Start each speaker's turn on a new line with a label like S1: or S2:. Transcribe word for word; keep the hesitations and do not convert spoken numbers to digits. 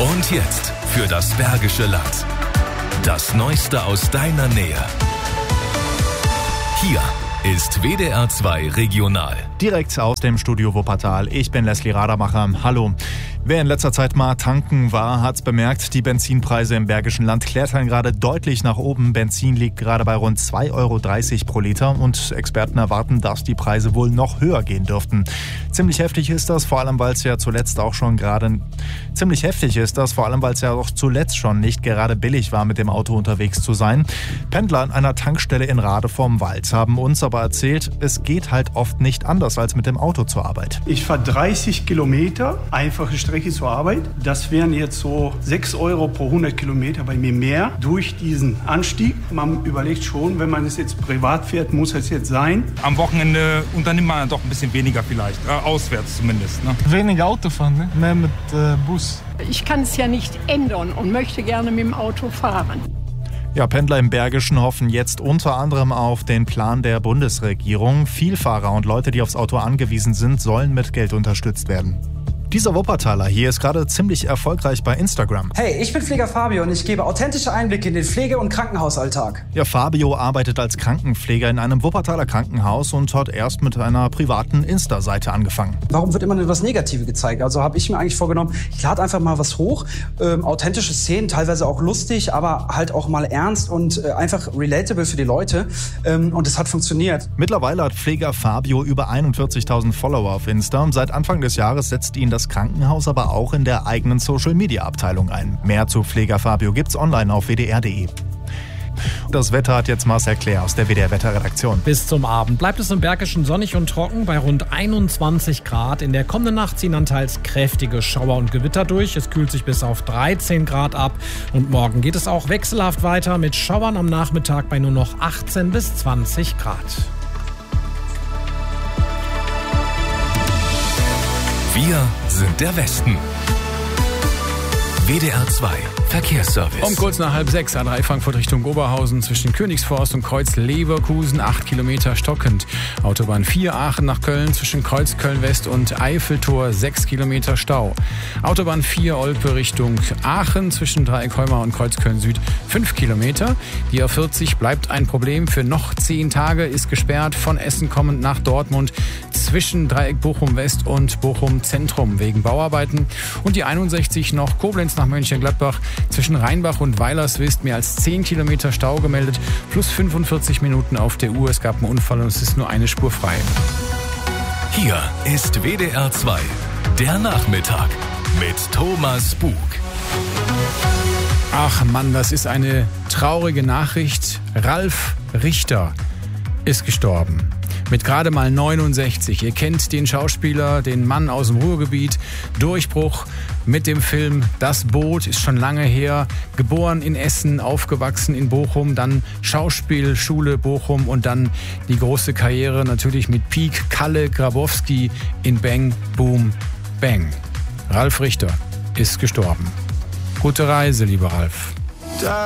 S1: Und jetzt für das Bergische Land. Das Neueste aus deiner Nähe. Hier ist W D R zwei Regional.
S2: Direkt aus dem Studio Wuppertal. Ich bin Leslie Radermacher. Hallo. Wer in letzter Zeit mal tanken war, hat's bemerkt, die Benzinpreise im Bergischen Land klettern gerade deutlich nach oben. Benzin liegt gerade bei rund zwei Euro dreißig pro Liter und Experten erwarten, dass die Preise wohl noch höher gehen dürften. Ziemlich heftig ist das, vor allem weil es ja zuletzt auch schon gerade ziemlich heftig ist das, vor allem weil es ja auch zuletzt schon nicht gerade billig war, mit dem Auto unterwegs zu sein. Pendler an einer Tankstelle in Rade vorm Wald haben uns aber erzählt, es geht halt oft nicht anders als mit dem Auto zur Arbeit.
S3: Ich fahre dreißig Kilometer, einfache Strecke zur Arbeit. Das wären jetzt so sechs Euro pro hundert Kilometer bei mir mehr durch diesen Anstieg. Man überlegt schon, wenn man es jetzt privat fährt, muss es jetzt sein.
S4: Am Wochenende unternimmt man doch ein bisschen weniger vielleicht, äh, auswärts zumindest. Ne?
S5: Weniger Auto fahren, ne? Mehr mit äh, Bus.
S6: Ich kann es ja nicht ändern und möchte gerne mit dem Auto fahren.
S2: Ja, Pendler im Bergischen hoffen jetzt unter anderem auf den Plan der Bundesregierung. Vielfahrer und Leute, die aufs Auto angewiesen sind, sollen mit Geld unterstützt werden. Dieser Wuppertaler hier ist gerade ziemlich erfolgreich bei Instagram.
S7: Hey, ich bin Pfleger Fabio und ich gebe authentische Einblicke in den Pflege- und Krankenhausalltag.
S2: Ja, Fabio arbeitet als Krankenpfleger in einem Wuppertaler Krankenhaus und hat erst mit einer privaten Insta-Seite angefangen.
S7: Warum wird immer nur das Negative gezeigt? Also habe ich mir eigentlich vorgenommen, ich lade einfach mal was hoch. Ähm, authentische Szenen, teilweise auch lustig, aber halt auch mal ernst und äh, einfach relatable für die Leute. Ähm, und es hat funktioniert.
S2: Mittlerweile hat Pfleger Fabio über einundvierzigtausend Follower auf Insta. Seit Anfang des Jahres setzt ihn das Krankenhaus aber auch in der eigenen Social-Media-Abteilung ein. Mehr zu Pfleger Fabio gibt's online auf w d r punkt d e. Das Wetter hat jetzt Marcel Claire aus der W D R-Wetterredaktion.
S8: Bis zum Abend bleibt es im Bergischen sonnig und trocken bei rund einundzwanzig Grad. In der kommenden Nacht ziehen dann teils kräftige Schauer und Gewitter durch. Es kühlt sich bis auf dreizehn Grad ab. Und morgen geht es auch wechselhaft weiter mit Schauern am Nachmittag bei nur noch achtzehn bis zwanzig Grad.
S1: Wir sind der Westen. W D R zwei Verkehrsservice.
S9: Um kurz nach halb sechs, A drei Frankfurt Richtung Oberhausen zwischen Königsforst und Kreuz Leverkusen, acht Kilometer stockend. Autobahn vier Aachen nach Köln zwischen Kreuz Köln-West und Eiffeltor, sechs Kilometer Stau. Autobahn vier Olpe Richtung Aachen zwischen Dreieckholmer und Kreuz Köln-Süd, fünf Kilometer. Die A vierzig bleibt ein Problem für noch zehn Tage, ist gesperrt von Essen kommend nach Dortmund zwischen Dreieck Bochum-West und Bochum-Zentrum wegen Bauarbeiten. Und die einundsechzig noch Koblenz nach Mönchengladbach zwischen Rheinbach und Weilerswist, mehr als zehn Kilometer Stau gemeldet, plus fünfundvierzig Minuten auf der Uhr. Es gab einen Unfall und es ist nur eine Spur frei.
S1: Hier ist W D R zwei, der Nachmittag mit Thomas Bug.
S9: Ach Mann, das ist eine traurige Nachricht. Ralf Richter ist gestorben. Mit gerade mal neunundsechzig. Ihr kennt den Schauspieler, den Mann aus dem Ruhrgebiet. Durchbruch mit dem Film Das Boot, ist schon lange her. Geboren in Essen, aufgewachsen in Bochum, dann Schauspielschule Bochum und dann die große Karriere natürlich mit Peak Kalle Grabowski in Bang, Boom, Bang. Ralf Richter ist gestorben. Gute Reise, lieber Ralf.